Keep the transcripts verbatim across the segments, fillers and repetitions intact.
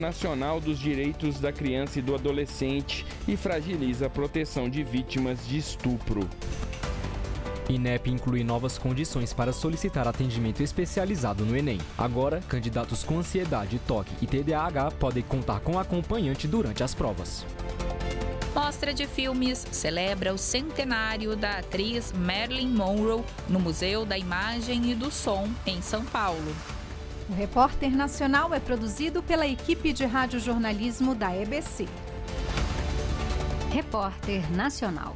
Nacional dos Direitos da Criança e do Adolescente e fragiliza a proteção de vítimas de estupro. INEP inclui novas condições para solicitar atendimento especializado no Enem. Agora, candidatos com ansiedade, toque e T D A H podem contar com acompanhante durante as provas. Mostra de filmes celebra o centenário da atriz Marilyn Monroe no Museu da Imagem e do Som, em São Paulo. O Repórter Nacional é produzido pela equipe de radiojornalismo da E B C. Repórter Nacional.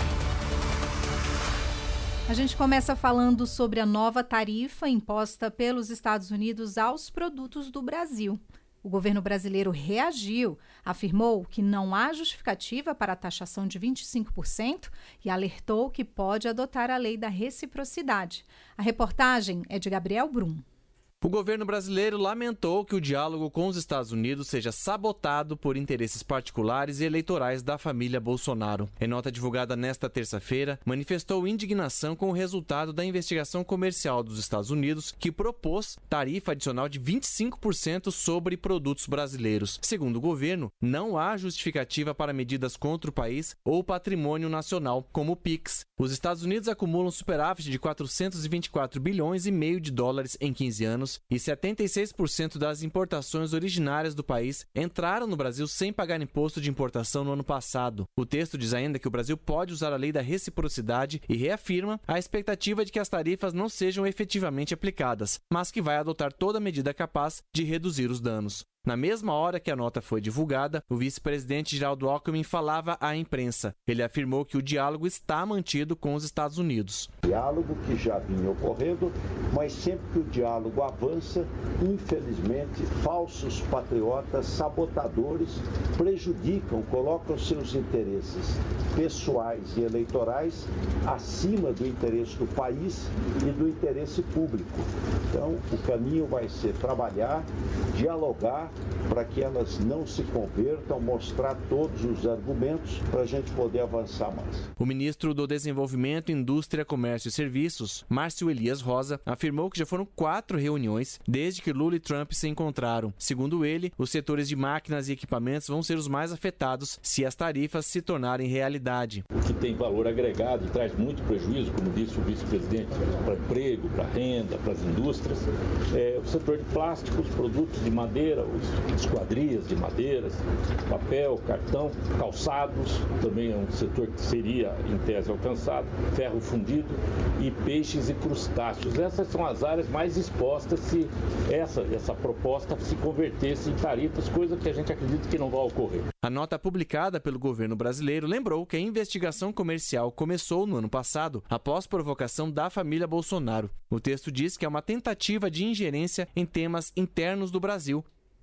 A gente começa falando sobre a nova tarifa imposta pelos Estados Unidos aos produtos do Brasil. O governo brasileiro reagiu, afirmou que não há justificativa para a taxação de vinte e cinco por cento e alertou que pode adotar a lei da reciprocidade. A reportagem é de Gabriel Brum. O governo brasileiro lamentou que o diálogo com os Estados Unidos seja sabotado por interesses particulares e eleitorais da família Bolsonaro. Em nota divulgada nesta terça-feira, manifestou indignação com o resultado da investigação comercial dos Estados Unidos, que propôs tarifa adicional de vinte e cinco por cento sobre produtos brasileiros. Segundo o governo, não há justificativa para medidas contra o país ou patrimônio nacional, como o Pix. Os Estados Unidos acumulam superávit de quatrocentos e vinte e quatro bilhões e meio de dólares em quinze anos, e setenta e seis por cento das importações originárias do país entraram no Brasil sem pagar imposto de importação no ano passado. O texto diz ainda que o Brasil pode usar a lei da reciprocidade e reafirma a expectativa de que as tarifas não sejam efetivamente aplicadas, mas que vai adotar toda medida capaz de reduzir os danos. Na mesma hora que a nota foi divulgada, o vice-presidente Geraldo Alckmin falava à imprensa. Ele afirmou que o diálogo está mantido com os Estados Unidos. Diálogo que já vinha ocorrendo, mas sempre que o diálogo avança, infelizmente, falsos patriotas, sabotadores, prejudicam, colocam seus interesses pessoais e eleitorais acima do interesse do país e do interesse público. Então, o caminho vai ser trabalhar, dialogar, para que elas não se convertam, mostrar todos os argumentos para a gente poder avançar mais. O ministro do Desenvolvimento, Indústria, Comércio e Serviços, Márcio Elias Rosa, afirmou que já foram quatro reuniões desde que Lula e Trump se encontraram. Segundo ele, os setores de máquinas e equipamentos vão ser os mais afetados se as tarifas se tornarem realidade. O que tem valor agregado e traz muito prejuízo, como disse o vice-presidente, para emprego, para renda, para as indústrias, é o setor de plásticos, produtos de madeira, esquadrias de madeiras, papel, cartão, calçados, também é um setor que seria, em tese, alcançado, ferro fundido e peixes e crustáceos. Essas são as áreas mais expostas se essa, essa proposta se convertesse em tarifas, coisa que a gente acredita que não vai ocorrer. A nota publicada pelo governo brasileiro lembrou que a investigação comercial começou no ano passado, após provocação da família Bolsonaro. O texto diz que é uma tentativa de ingerência em temas internos do Brasil.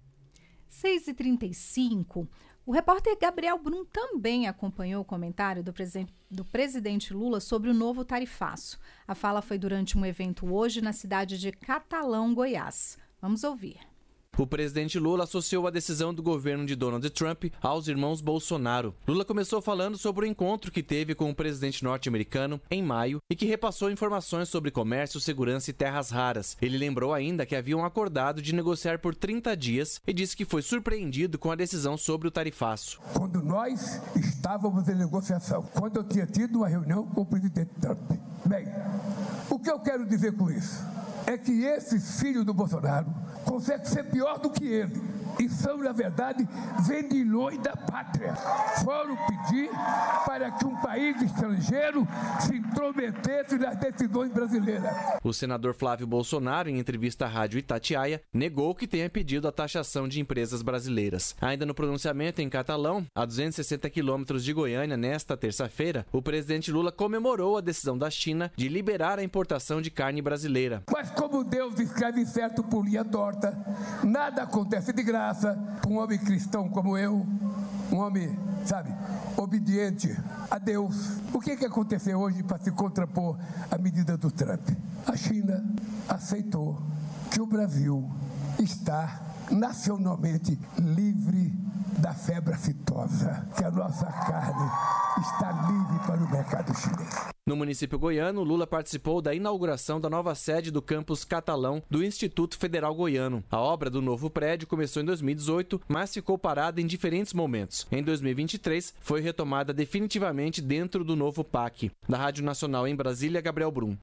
seis e trinta e cinco, o repórter Gabriel Brum também acompanhou o comentário do, presen- do presidente Lula sobre o novo tarifaço. A fala foi durante um evento hoje na cidade de Catalão, Goiás. Vamos ouvir. O presidente Lula associou a decisão do governo de Donald Trump aos irmãos Bolsonaro. Lula começou falando sobre o encontro que teve com o presidente norte-americano em maio e que repassou informações sobre comércio, segurança e terras raras. Ele lembrou ainda que haviam acordado de negociar por trinta dias e disse que foi surpreendido com a decisão sobre o tarifaço. Quando nós estávamos em negociação, quando eu tinha tido uma reunião com o presidente Trump. Bem, o que eu quero dizer com isso? É que esses filhos do Bolsonaro conseguem ser pior do que ele. E são, na verdade, vendilhões da pátria. Foram pedir para que um país estrangeiro se intrometesse nas decisões brasileiras. O senador Flávio Bolsonaro, em entrevista à rádio Itatiaia, negou que tenha pedido a taxação de empresas brasileiras. Ainda no pronunciamento em Catalão, a duzentos e sessenta quilômetros de Goiânia, nesta terça-feira, o presidente Lula comemorou a decisão da China de liberar a importação de carne brasileira. Mas como Deus escreve certo por linha torta, nada acontece de graça. Para um homem cristão como eu, um homem, sabe, obediente a Deus. O que, que aconteceu hoje para se contrapor à medida do Trump? A China aceitou que o Brasil está nacionalmente livre da febre aftosa, que a nossa carne está livre para o mercado chinês. No município goiano, Lula participou da inauguração da nova sede do campus Catalão do Instituto Federal Goiano. A obra do novo prédio começou em dois mil e dezoito, mas ficou parada em diferentes momentos. Em dois mil e vinte e três, foi retomada definitivamente dentro do novo P A C. Da Rádio Nacional em Brasília, Gabriel Brum.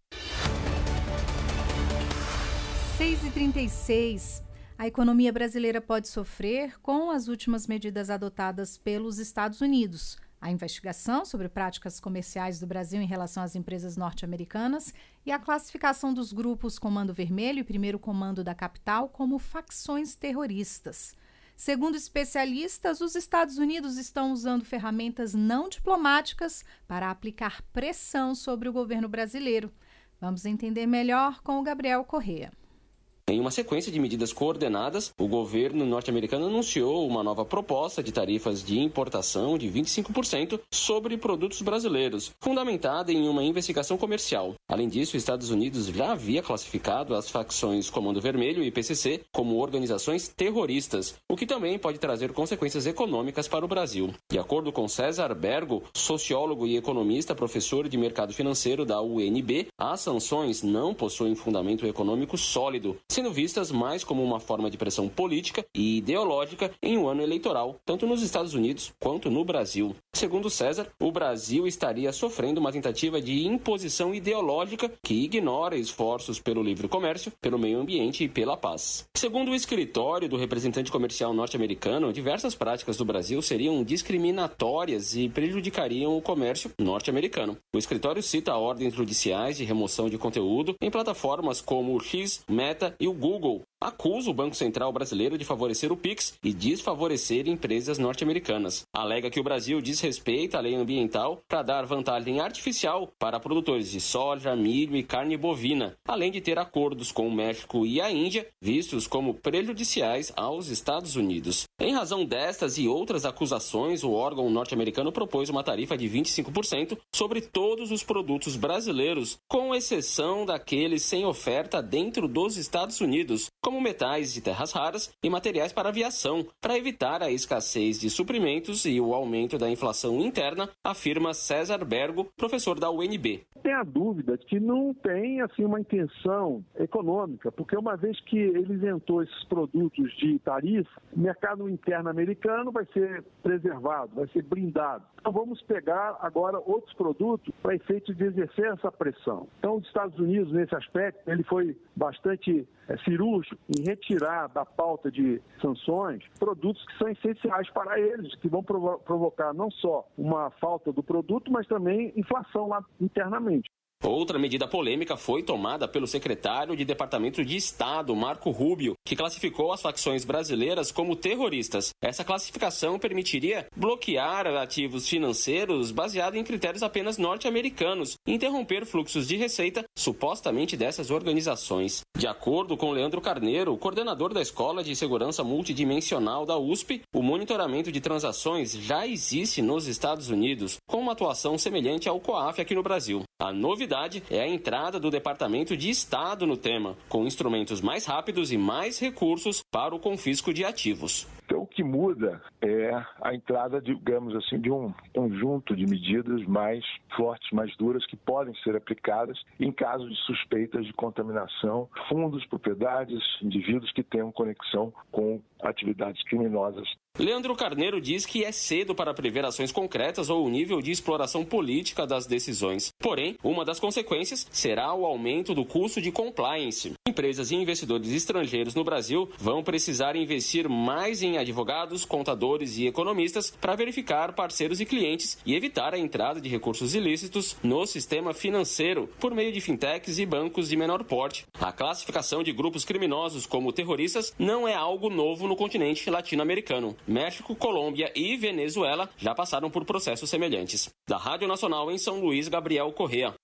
seis e trinta e seis. A economia brasileira pode sofrer com as últimas medidas adotadas pelos Estados Unidos. A investigação sobre práticas comerciais do Brasil em relação às empresas norte-americanas e a classificação dos grupos Comando Vermelho e Primeiro Comando da Capital como facções terroristas. Segundo especialistas, os Estados Unidos estão usando ferramentas não diplomáticas para aplicar pressão sobre o governo brasileiro. Vamos entender melhor com o Gabriel Correa. Em uma sequência de medidas coordenadas, o governo norte-americano anunciou uma nova proposta de tarifas de importação de vinte e cinco por cento sobre produtos brasileiros, fundamentada em uma investigação comercial. Além disso, os Estados Unidos já havia classificado as facções Comando Vermelho e P C C como organizações terroristas, o que também pode trazer consequências econômicas para o Brasil. De acordo com César Bergo, sociólogo e economista, professor de mercado financeiro da U N B, as sanções não possuem fundamento econômico sólido, sendo vistas mais como uma forma de pressão política e ideológica em um ano eleitoral, tanto nos Estados Unidos quanto no Brasil. Segundo César, o Brasil estaria sofrendo uma tentativa de imposição ideológica que ignora esforços pelo livre comércio, pelo meio ambiente e pela paz. Segundo o escritório do representante comercial norte-americano, diversas práticas do Brasil seriam discriminatórias e prejudicariam o comércio norte-americano. O escritório cita ordens judiciais de remoção de conteúdo em plataformas como o X, Meta e o Google. Acusa o Banco Central brasileiro de favorecer o Pix e desfavorecer empresas norte-americanas. Alega que o Brasil desrespeita a lei ambiental para dar vantagem artificial para produtores de soja, milho e carne bovina, além de ter acordos com o México e a Índia, vistos como prejudiciais aos Estados Unidos. Em razão destas e outras acusações, o órgão norte-americano propôs uma tarifa de vinte e cinco por cento sobre todos os produtos brasileiros, com exceção daqueles sem oferta dentro dos Estados Unidos, como metais de terras raras e materiais para aviação, para evitar a escassez de suprimentos e o aumento da inflação interna, afirma César Bergo, professor da U N B. Tem a dúvida que não tem assim, uma intenção econômica, porque uma vez que ele isentou esses produtos de tarifa, o mercado interno americano vai ser preservado, vai ser blindado. Então vamos pegar agora outros produtos para efeito de exercer essa pressão. Então os Estados Unidos, nesse aspecto, ele foi bastante é, cirúrgico em retirar da pauta de sanções produtos que são essenciais para eles, que vão provo- provocar não só uma falta do produto, mas também inflação lá internamente. Outra medida polêmica foi tomada pelo secretário de Departamento de Estado, Marco Rubio, que classificou as facções brasileiras como terroristas. Essa classificação permitiria bloquear ativos financeiros baseados em critérios apenas norte-americanos e interromper fluxos de receita supostamente dessas organizações. De acordo com Leandro Carneiro, coordenador da Escola de Segurança Multidimensional da U S P, o monitoramento de transações já existe nos Estados Unidos, com uma atuação semelhante ao COAF aqui no Brasil. A novidade é a entrada do Departamento de Estado no tema, com instrumentos mais rápidos e mais recursos para o confisco de ativos. Então, o que muda é a entrada, digamos assim, de um conjunto de medidas mais fortes, mais duras, que podem ser aplicadas em caso de suspeitas de contaminação, fundos, propriedades, indivíduos que tenham conexão com atividades criminosas. Leandro Carneiro diz que é cedo para prever ações concretas ou o nível de exploração política das decisões. Porém, uma das consequências será o aumento do custo de compliance. Empresas e investidores estrangeiros no Brasil vão precisar investir mais em advogados, contadores e economistas para verificar parceiros e clientes e evitar a entrada de recursos ilícitos no sistema financeiro por meio de fintechs e bancos de menor porte. A classificação de grupos criminosos como terroristas não é algo novo no continente latino-americano. México, Colômbia e Venezuela já passaram por processos semelhantes. Da Rádio Nacional em São Luís, Gabriel Correa.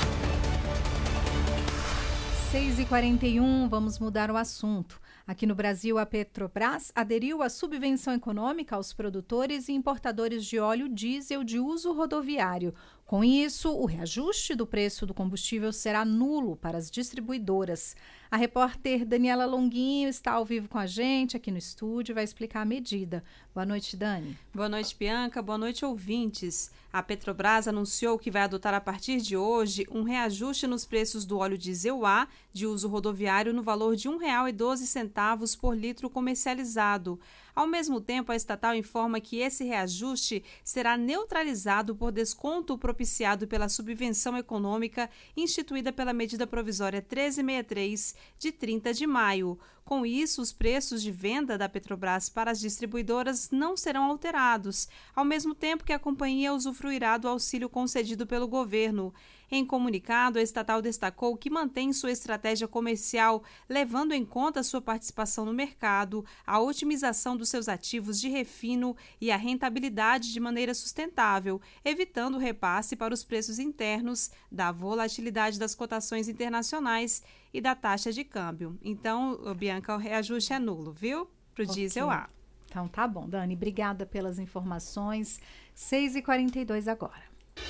seis e quarenta e um, vamos mudar o assunto. Aqui no Brasil, a Petrobras aderiu à subvenção econômica aos produtores e importadores de óleo diesel de uso rodoviário. Com isso, o reajuste do preço do combustível será nulo para as distribuidoras. A repórter Daniela Longuinho está ao vivo com a gente aqui no estúdio e vai explicar a medida. Boa noite, Dani. Boa noite, Bianca. Boa noite, ouvintes. A Petrobras anunciou que vai adotar a partir de hoje um reajuste nos preços do óleo diesel A de uso rodoviário no valor de um real e doze centavos por litro comercializado. Ao mesmo tempo, a estatal informa que esse reajuste será neutralizado por desconto propiciado pela subvenção econômica instituída pela medida provisória trezentos e sessenta e três, de trinta de maio. Com isso, os preços de venda da Petrobras para as distribuidoras não serão alterados, ao mesmo tempo que a companhia usufruirá do auxílio concedido pelo governo. Em comunicado, a estatal destacou que mantém sua estratégia comercial, levando em conta sua participação no mercado, a otimização dos seus ativos de refino e a rentabilidade de maneira sustentável, evitando o repasse para os preços internos, da volatilidade das cotações internacionais e da taxa de câmbio. Então, Bianca, o reajuste é nulo, viu? Para o okay. diesel A. Então tá bom, Dani. Obrigada pelas informações. seis e quarenta e dois agora.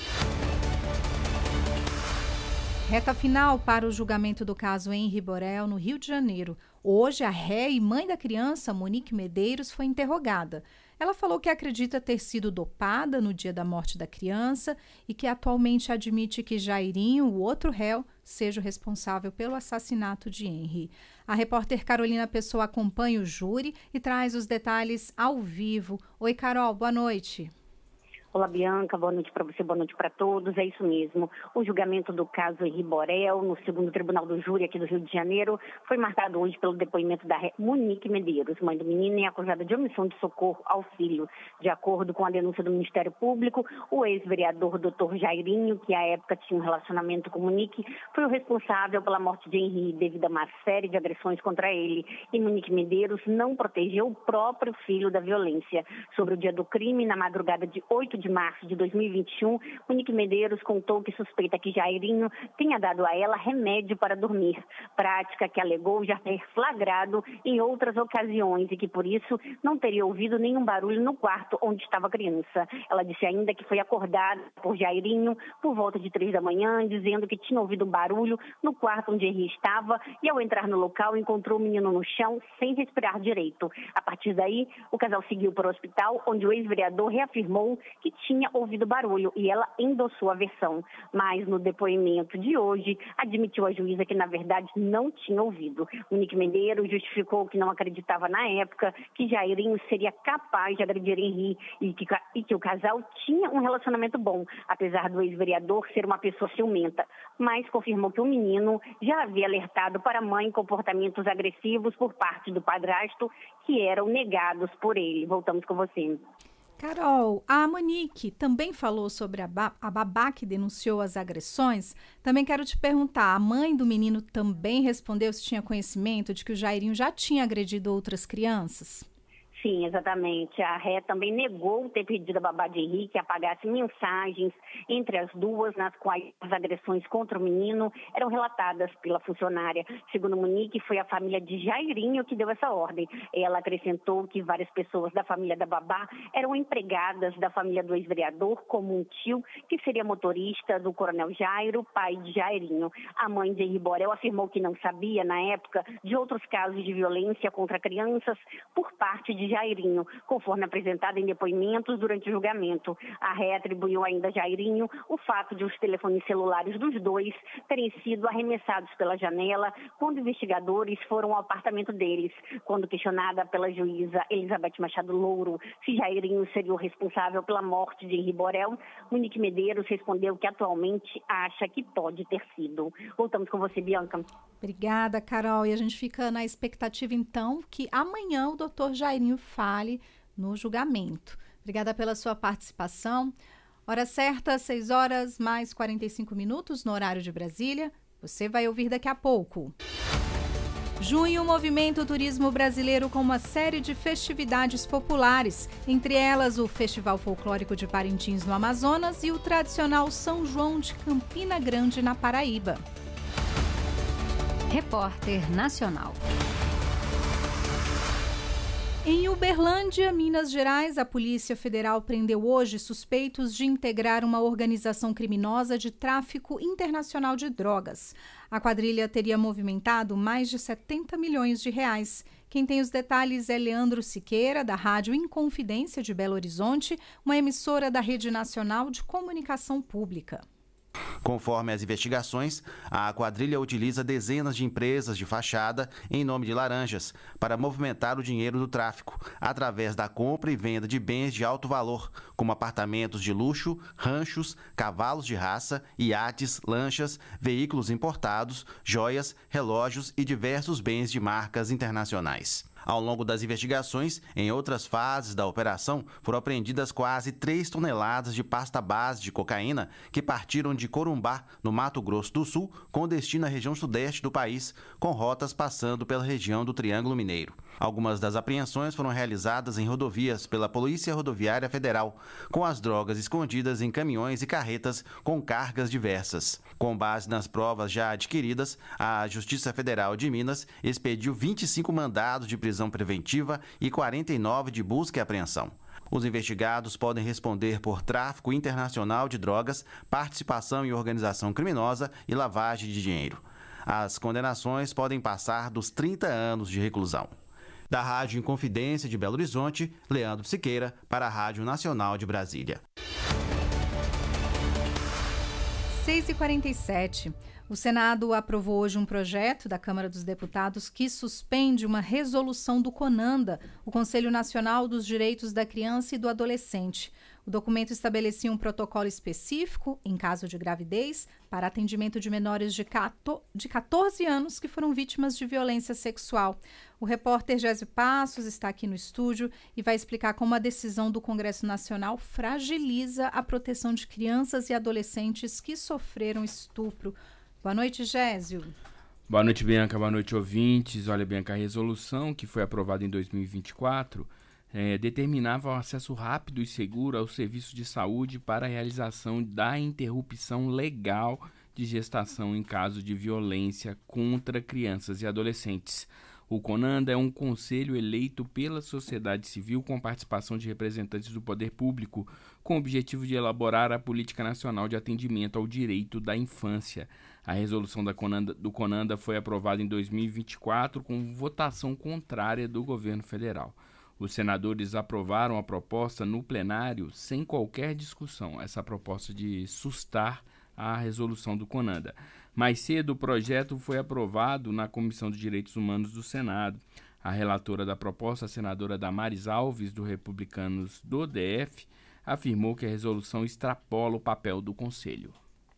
Reta final para o julgamento do caso Henri Borel, no Rio de Janeiro. Hoje, a ré e mãe da criança, Monique Medeiros, foi interrogada. Ela falou que acredita ter sido dopada no dia da morte da criança e que atualmente admite que Jairinho, o outro réu, seja o responsável pelo assassinato de Henri. A repórter Carolina Pessoa acompanha o júri e traz os detalhes ao vivo. Oi, Carol, boa noite. Olá, Bianca, boa noite para você, boa noite para todos. É isso mesmo. O julgamento do caso Henri Borel, no segundo Tribunal do Júri aqui do Rio de Janeiro, foi marcado hoje pelo depoimento da Monique Medeiros, mãe do menino e acusada de omissão de socorro ao filho. De acordo com a denúncia do Ministério Público, o ex-vereador doutor Jairinho, que à época tinha um relacionamento com Monique, foi o responsável pela morte de Henri devido a uma série de agressões contra ele. E Monique Medeiros não protegeu o próprio filho da violência. Sobre o dia do crime, na madrugada de oito de março de dois mil e vinte e um, Monique Medeiros contou que suspeita que Jairinho tenha dado a ela remédio para dormir, prática que alegou já ter flagrado em outras ocasiões e que por isso não teria ouvido nenhum barulho no quarto onde estava a criança. Ela disse ainda que foi acordada por Jairinho por volta de três da manhã, dizendo que tinha ouvido um barulho no quarto onde Henri estava e ao entrar no local encontrou o menino no chão sem respirar direito. A partir daí, o casal seguiu para o hospital, onde o ex-vereador reafirmou que tinha ouvido barulho e ela endossou a versão. Mas no depoimento de hoje, admitiu a juíza que na verdade não tinha ouvido. Monique Medeiros justificou que não acreditava na época que Jairinho seria capaz de agredir Henri e que, e que o casal tinha um relacionamento bom, apesar do ex-vereador ser uma pessoa ciumenta. Mas confirmou que o menino já havia alertado para a mãe comportamentos agressivos por parte do padrasto que eram negados por ele. Voltamos com você. Carol, a Monique também falou sobre a, ba- a babá que denunciou as agressões. Também quero te perguntar, a mãe do menino também respondeu se tinha conhecimento de que o Jairinho já tinha agredido outras crianças? Sim, exatamente. A ré também negou ter pedido a babá de Henri que apagasse mensagens entre as duas, nas quais as agressões contra o menino eram relatadas pela funcionária. Segundo Monique, foi a família de Jairinho que deu essa ordem. Ela acrescentou que várias pessoas da família da babá eram empregadas da família do ex-vereador, como um tio que seria motorista do coronel Jairo, pai de Jairinho. A mãe de Henri Borel afirmou que não sabia, na época, de outros casos de violência contra crianças por parte de Jairinho, conforme apresentado em depoimentos durante o julgamento. A ré atribuiu ainda a Jairinho o fato de os telefones celulares dos dois terem sido arremessados pela janela quando investigadores foram ao apartamento deles. Quando questionada pela juíza Elizabeth Machado Louro se Jairinho seria o responsável pela morte de Henri Borel, Monique Medeiros respondeu que atualmente acha que pode ter sido. Voltamos com você, Bianca. Obrigada, Carol. E a gente fica na expectativa, então, que amanhã o doutor Jairinho fale no julgamento. Obrigada pela sua participação. Hora certa, seis horas mais quarenta e cinco minutos no horário de Brasília. Você vai ouvir daqui a pouco. Junho, o Movimento Turismo Brasileiro com uma série de festividades populares, entre elas o Festival Folclórico de Parintins no Amazonas e o tradicional São João de Campina Grande na Paraíba. Repórter Nacional. Em Uberlândia, Minas Gerais, a Polícia Federal prendeu hoje suspeitos de integrar uma organização criminosa de tráfico internacional de drogas. A quadrilha teria movimentado mais de setenta milhões de reais. Quem tem os detalhes é Leandro Siqueira, da Rádio Inconfidência de Belo Horizonte, uma emissora da Rede Nacional de Comunicação Pública. Conforme as investigações, a quadrilha utiliza dezenas de empresas de fachada em nome de laranjas para movimentar o dinheiro do tráfico, através da compra e venda de bens de alto valor, como apartamentos de luxo, ranchos, cavalos de raça, iates, lanchas, veículos importados, joias, relógios e diversos bens de marcas internacionais. Ao longo das investigações, em outras fases da operação, foram apreendidas quase três toneladas de pasta base de cocaína que partiram de Corumbá, no Mato Grosso do Sul, com destino à região sudeste do país, com rotas passando pela região do Triângulo Mineiro. Algumas das apreensões foram realizadas em rodovias pela Polícia Rodoviária Federal, com as drogas escondidas em caminhões e carretas com cargas diversas. Com base nas provas já adquiridas, a Justiça Federal de Minas expediu vinte e cinco mandados de prisão preventiva e quarenta e nove de busca e apreensão. Os investigados podem responder por tráfico internacional de drogas, participação em organização criminosa e lavagem de dinheiro. As condenações podem passar dos trinta anos de reclusão. Da Rádio Inconfidência de Belo Horizonte, Leandro Siqueira, para a Rádio Nacional de Brasília. seis e quarenta e sete. O Senado aprovou hoje um projeto da Câmara dos Deputados que suspende uma resolução do CONANDA, o Conselho Nacional dos Direitos da Criança e do Adolescente. O documento estabelecia um protocolo específico, em caso de gravidez, para atendimento de menores de catorze anos que foram vítimas de violência sexual. O repórter Gésio Passos está aqui no estúdio e vai explicar como a decisão do Congresso Nacional fragiliza a proteção de crianças e adolescentes que sofreram estupro. Boa noite, Gésio. Boa noite, Bianca. Boa noite, ouvintes. Olha, Bianca, a resolução que foi aprovada em dois mil e vinte e quatro é, determinava o acesso rápido e seguro ao serviço de saúde para a realização da interrupção legal de gestação em caso de violência contra crianças e adolescentes. O CONANDA é um conselho eleito pela sociedade civil com participação de representantes do poder público, com o objetivo de elaborar a Política Nacional de Atendimento ao Direito da Infância. A resolução da CONANDA, do CONANDA foi aprovada em dois mil e vinte e quatro com votação contrária do governo federal. Os senadores aprovaram a proposta no plenário sem qualquer discussão, essa proposta de sustar a resolução do CONANDA. Mais cedo, o projeto foi aprovado na Comissão de Direitos Humanos do Senado. A relatora da proposta, a senadora Damares Alves, do Republicanos do D F, afirmou que a resolução extrapola o papel do Conselho.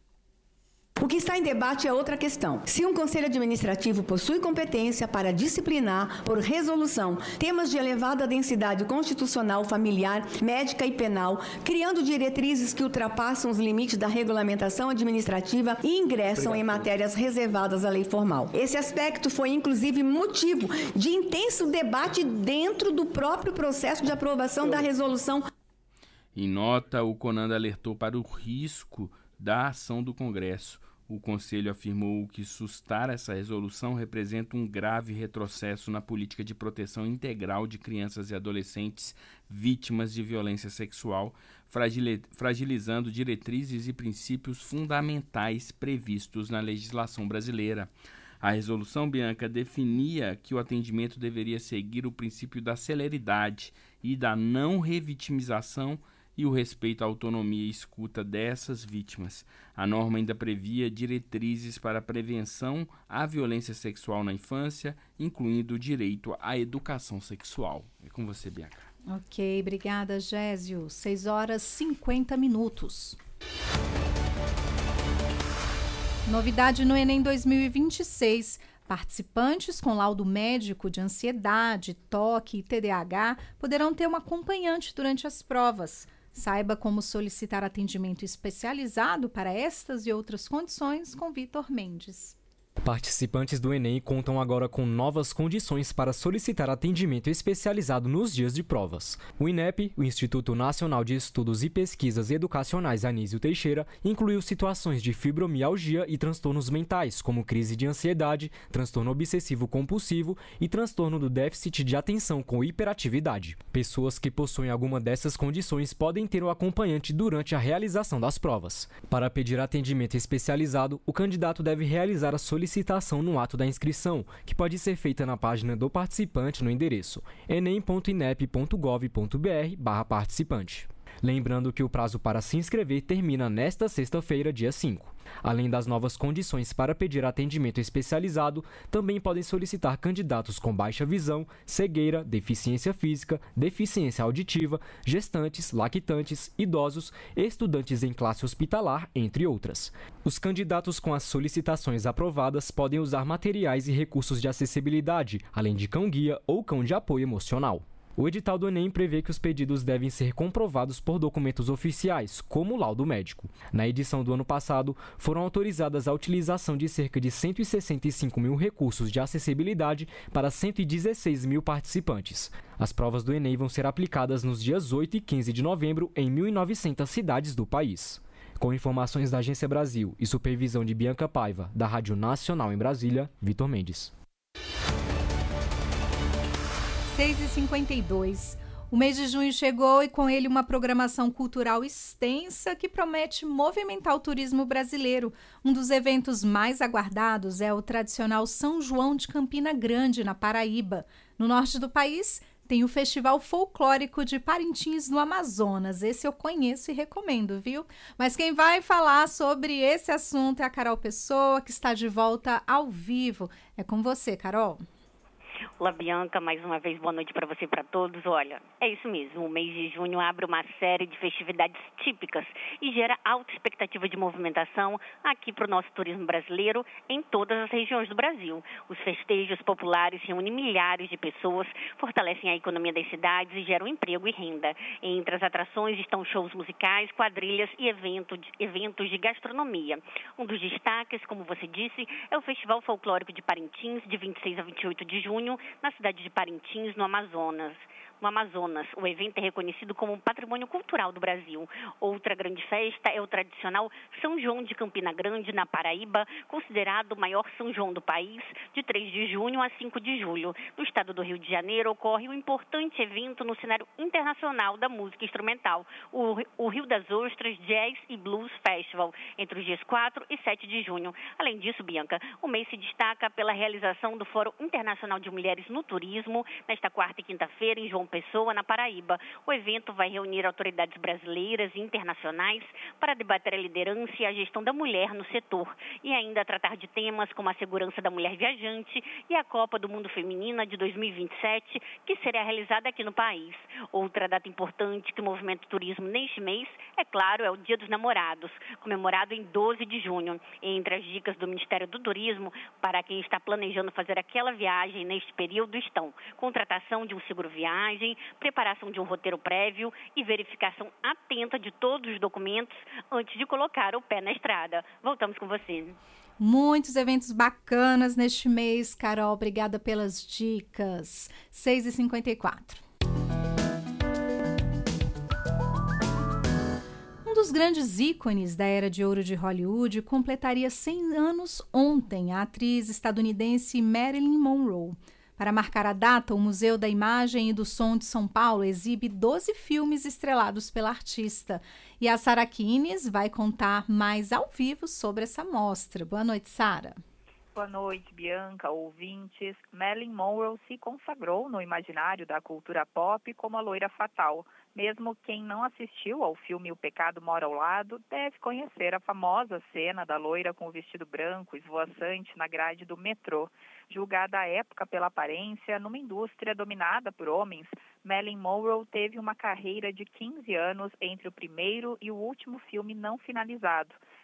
O que está em debate é outra questão. Se um conselho administrativo possui competência para disciplinar, por resolução, temas de elevada densidade constitucional, familiar, médica e penal, criando diretrizes que ultrapassam os limites da regulamentação administrativa e ingressam Obrigado. em matérias reservadas à lei formal. Esse aspecto foi, inclusive, motivo de intenso debate dentro do próprio processo de aprovação da resolução. Em nota, o CONANDA alertou para o risco da ação do Congresso. O Conselho afirmou que sustar essa resolução representa um grave retrocesso na política de proteção integral de crianças e adolescentes vítimas de violência sexual, fragilizando diretrizes e princípios fundamentais previstos na legislação brasileira. A resolução, Bianca, definia que o atendimento deveria seguir o princípio da celeridade e da não revitimização e o respeito à autonomia e escuta dessas vítimas. A norma ainda previa diretrizes para a prevenção à violência sexual na infância, incluindo o direito à educação sexual. É com você, Bianca. Ok, obrigada, Gésio. seis horas e cinquenta minutos. Novidade no Enem dois mil e vinte e seis. Participantes com laudo médico de ansiedade, toque e T D A H poderão ter um acompanhante durante as provas. Saiba como solicitar atendimento especializado para estas e outras condições com Vitor Mendes. Participantes do Enem contam agora com novas condições para solicitar atendimento especializado nos dias de provas. O INEP, o Instituto Nacional de Estudos e Pesquisas Educacionais Anísio Teixeira, incluiu situações de fibromialgia e transtornos mentais, como crise de ansiedade, transtorno obsessivo-compulsivo e transtorno do déficit de atenção com hiperatividade. Pessoas que possuem alguma dessas condições podem ter o acompanhante durante a realização das provas. Para pedir atendimento especializado, o candidato deve realizar a solicitação Solicitação no ato da inscrição, que pode ser feita na página do participante no endereço enem ponto inep ponto gov ponto br barra participante. Lembrando que o prazo para se inscrever termina nesta sexta-feira, dia cinco. Além das novas condições para pedir atendimento especializado, também podem solicitar candidatos com baixa visão, cegueira, deficiência física, deficiência auditiva, gestantes, lactantes, idosos, estudantes em classe hospitalar, entre outras. Os candidatos com as solicitações aprovadas podem usar materiais e recursos de acessibilidade, além de cão-guia ou cão de apoio emocional. O edital do Enem prevê que os pedidos devem ser comprovados por documentos oficiais, como o laudo médico. Na edição do ano passado, foram autorizadas a utilização de cerca de cento e sessenta e cinco mil recursos de acessibilidade para cento e dezesseis mil participantes. As provas do Enem vão ser aplicadas nos dias oito e quinze de novembro em mil e novecentas cidades do país. Com informações da Agência Brasil e supervisão de Bianca Paiva, da Rádio Nacional em Brasília, Vitor Mendes. seis e cinquenta e dois. O mês de junho chegou e com ele uma programação cultural extensa que promete movimentar o turismo brasileiro. Um dos eventos mais aguardados é o tradicional São João de Campina Grande, na Paraíba. No norte do país, tem o Festival Folclórico de Parintins, no Amazonas. Esse eu conheço e recomendo, viu? Mas quem vai falar sobre esse assunto é a Carol Pessoa, que está de volta ao vivo. É com você, Carol. Olá, Bianca, mais uma vez boa noite para você e para todos. Olha, é isso mesmo, o mês de junho abre uma série de festividades típicas e gera alta expectativa de movimentação aqui para o nosso turismo brasileiro em todas as regiões do Brasil. Os festejos populares reúnem milhares de pessoas, fortalecem a economia das cidades e geram emprego e renda. Entre as atrações estão shows musicais, quadrilhas e evento de, eventos de gastronomia. Um dos destaques, como você disse, é o Festival Folclórico de Parintins, de vinte e seis a vinte e oito de junho, na cidade de Parintins, no Amazonas. No Amazonas, o evento é reconhecido como um patrimônio cultural do Brasil. Outra grande festa é o tradicional São João de Campina Grande, na Paraíba, considerado o maior São João do país, de três de junho a cinco de julho. No estado do Rio de Janeiro, ocorre um importante evento no cenário internacional da música instrumental, o, o Rio das Ostras Jazz e Blues Festival, entre os dias quatro e sete de junho. Além disso, Bianca, o mês se destaca pela realização do Fórum Internacional de Mulheres no Turismo, nesta quarta e quinta-feira, em João Pessoa, na Paraíba. O evento vai reunir autoridades brasileiras e internacionais para debater a liderança e a gestão da mulher no setor e ainda tratar de temas como a segurança da mulher viajante e a Copa do Mundo Feminina de dois mil e vinte e sete, que será realizada aqui no país. Outra data importante que movimenta o turismo neste mês, é claro, é o Dia dos Namorados, comemorado em doze de junho. Entre as dicas do Ministério do Turismo, para quem está planejando fazer aquela viagem neste período, estão contratação de um seguro-viagem, preparação de um roteiro prévio e verificação atenta de todos os documentos antes de colocar o pé na estrada. Voltamos com você. Muitos eventos bacanas neste mês, Carol. Obrigada pelas dicas. seis e cinquenta e quatro. Um dos grandes ícones da era de ouro de Hollywood completaria cem anos ontem, a atriz estadunidense Marilyn Monroe. Para marcar a data, o Museu da Imagem e do Som de São Paulo exibe doze filmes estrelados pela artista. E a Sara Kines vai contar mais ao vivo sobre essa mostra. Boa noite, Sara. Boa noite, Bianca, ouvintes. Marilyn Monroe se consagrou no imaginário da cultura pop como a loira fatal. Mesmo quem não assistiu ao filme O Pecado Mora ao Lado deve conhecer a famosa cena da loira com o vestido branco esvoaçante na grade do metrô. Julgada à época pela aparência, numa indústria dominada por homens, Marilyn Monroe teve uma carreira de quinze anos entre o primeiro e o último filme não finalizado.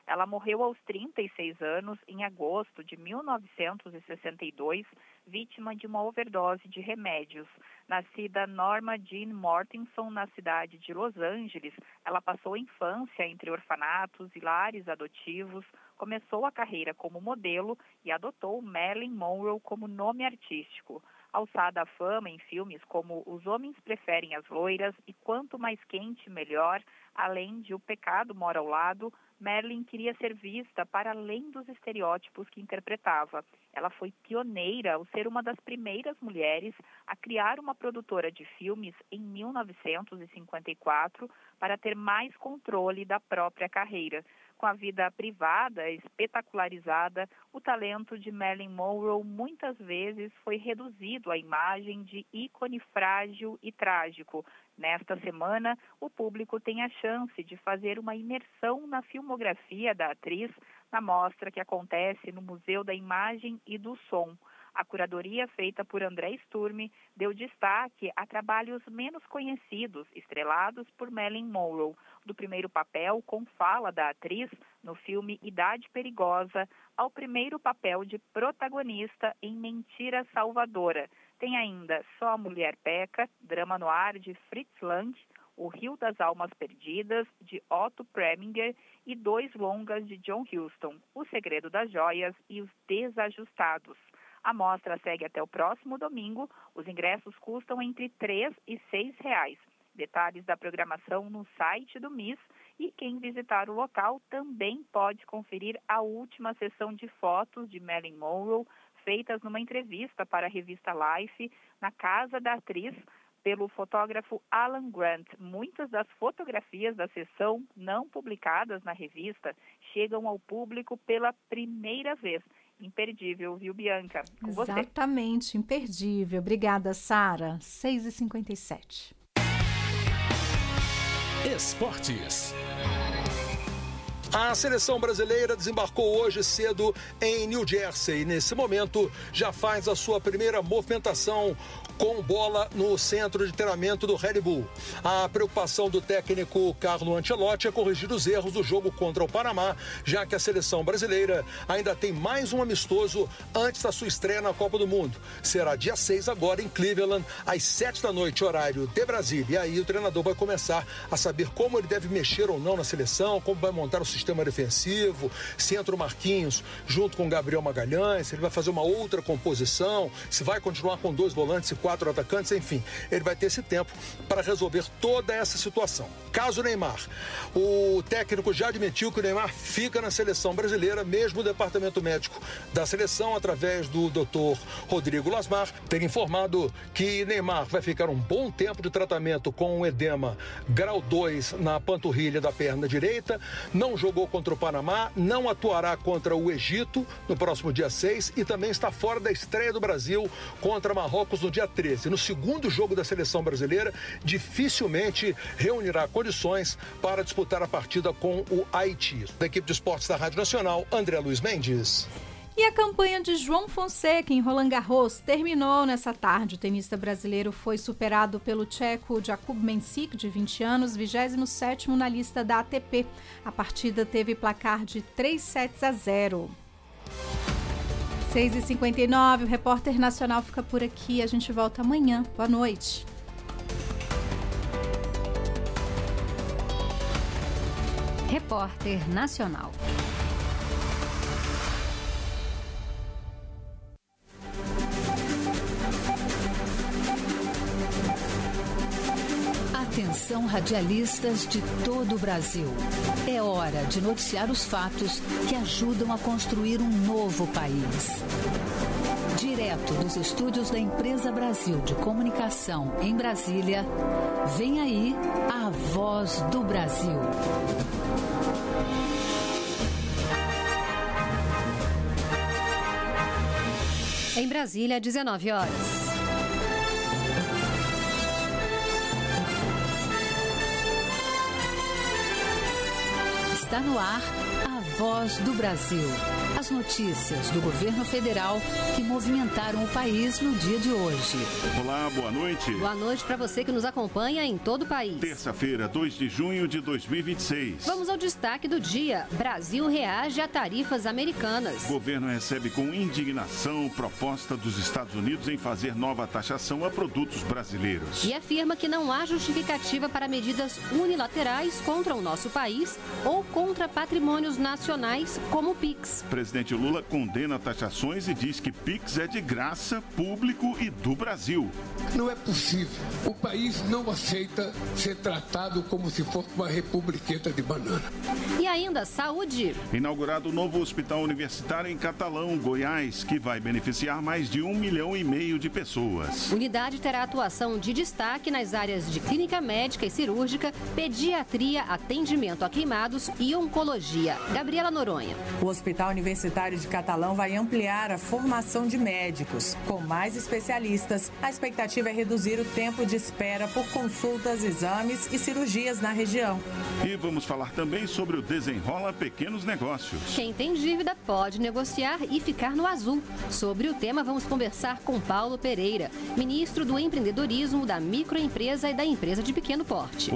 Ela morreu aos trinta e seis anos, em agosto de mil novecentos e sessenta e dois, vítima de uma overdose de remédios. Nascida Norma Jean Mortenson na cidade de Los Angeles, ela passou a infância entre orfanatos e lares adotivos, começou a carreira como modelo e adotou Marilyn Monroe como nome artístico. Alçada à fama em filmes como Os Homens Preferem as Loiras e Quanto Mais Quente, Melhor, além de O Pecado Mora ao Lado, Marilyn queria ser vista para além dos estereótipos que interpretava. Ela foi pioneira ao ser uma das primeiras mulheres a criar uma produtora de filmes em mil novecentos e cinquenta e quatro para ter mais controle da própria carreira. Com a vida privada espetacularizada, o talento de Marilyn Monroe muitas vezes foi reduzido à imagem de ícone frágil e trágico. Nesta semana, o público tem a chance de fazer uma imersão na filmografia da atriz na mostra que acontece no Museu da Imagem e do Som. A curadoria feita por André Sturme deu destaque a trabalhos menos conhecidos, estrelados por Marilyn Monroe, do primeiro papel com fala da atriz no filme Idade Perigosa, ao primeiro papel de protagonista em Mentira Salvadora. Tem ainda Só a Mulher Peca, drama noir de Fritz Lang, O Rio das Almas Perdidas, de Otto Preminger, e dois longas de John Huston, O Segredo das Joias e Os Desajustados. A mostra segue até o próximo domingo. Os ingressos custam entre três e seis reais. Detalhes da programação no site do M I S, e quem visitar o local também pode conferir a última sessão de fotos de Marilyn Monroe, feitas numa entrevista para a revista Life, na casa da atriz, pelo fotógrafo Alan Grant. Muitas das fotografias da sessão não publicadas na revista chegam ao público pela primeira vez. Imperdível, viu, Bianca? Com você. Exatamente, imperdível. Obrigada, Sara. seis e cinquenta e sete. Esportes. A seleção brasileira desembarcou hoje cedo em New Jersey. Nesse momento, já faz a sua primeira movimentação com bola no centro de treinamento do Red Bull. A preocupação do técnico Carlo Ancelotti é corrigir os erros do jogo contra o Panamá, já que a seleção brasileira ainda tem mais um amistoso antes da sua estreia na Copa do Mundo. Será dia seis agora em Cleveland, às sete da noite, horário de Brasília. E aí o treinador vai começar a saber como ele deve mexer ou não na seleção, como vai montar o sistema defensivo, se entra o Marquinhos junto com o Gabriel Magalhães, se ele vai fazer uma outra composição, se vai continuar com dois volantes e quatro atacantes, enfim, ele vai ter esse tempo para resolver toda essa situação. Caso Neymar, o técnico já admitiu que o Neymar fica na seleção brasileira, mesmo o departamento médico da seleção, através do doutor Rodrigo Lasmar, ter informado que Neymar vai ficar um bom tempo de tratamento com o edema grau dois na panturrilha da perna direita, não jogou contra o Panamá, não atuará contra o Egito no próximo dia seis e também está fora da estreia do Brasil contra Marrocos no dia treze. No segundo jogo da seleção brasileira, dificilmente reunirá condições para disputar a partida com o Haiti. Da equipe de esportes da Rádio Nacional, André Luiz Mendes. E a campanha de João Fonseca em Roland Garros terminou nessa tarde. O tenista brasileiro foi superado pelo tcheco Jakub Mensik, de vinte anos, vigésimo sétimo na lista da A T P. A partida teve placar de três sets a zero. seis e cinquenta e nove, o Repórter Nacional fica por aqui. A gente volta amanhã. Boa noite. Repórter Nacional. Atenção, radialistas de todo o Brasil. É hora de noticiar os fatos que ajudam a construir um novo país. Direto dos estúdios da Empresa Brasil de Comunicação em Brasília, vem aí a Voz do Brasil. Em Brasília, dezenove horas. Está no ar a Voz do Brasil. As notícias do governo federal que movimentaram o país no dia de hoje. Olá, boa noite. Boa noite para você que nos acompanha em todo o país. Terça-feira, dois de junho de dois mil e vinte e seis. Vamos ao destaque do dia. Brasil reage a tarifas americanas. O governo recebe com indignação proposta dos Estados Unidos em fazer nova taxação a produtos brasileiros. E afirma que não há justificativa para medidas unilaterais contra o nosso país ou contra patrimônios nacionais como o Pix. O presidente Lula condena taxações e diz que Pix é de graça, público e do Brasil. Não é possível. O país não aceita ser tratado como se fosse uma republiqueta de banana. E ainda, saúde. Inaugurado o novo hospital universitário em Catalão, Goiás, que vai beneficiar mais de um milhão e meio de pessoas. Unidade terá atuação de destaque nas áreas de clínica médica e cirúrgica, pediatria, atendimento a queimados e oncologia. Gabriela Noronha. O Hospital Universitário de Catalão vai ampliar a formação de médicos. Com mais especialistas, a expectativa é reduzir o tempo de espera por consultas, exames e cirurgias na região. E vamos falar também sobre o Desenrola Pequenos Negócios. Quem tem dívida pode negociar e ficar no azul. Sobre o tema, vamos conversar com Paulo Pereira, ministro do Empreendedorismo, da Microempresa e da Empresa de Pequeno Porte.